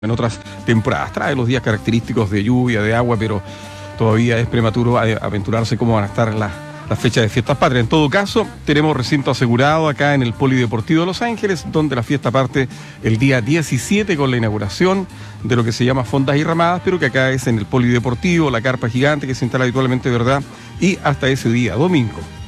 en otras temporadas. Trae los días característicos de lluvia, de agua, pero todavía es prematuro aventurarse cómo van a estar las fechas de fiestas patrias. En todo caso, tenemos recinto asegurado acá en el Polideportivo de Los Ángeles, donde la fiesta parte el día 17 con la inauguración de lo que se llama Fondas y Ramadas, pero que acá es en el Polideportivo, la carpa gigante que se instala habitualmente, ¿verdad? Y hasta ese día, domingo.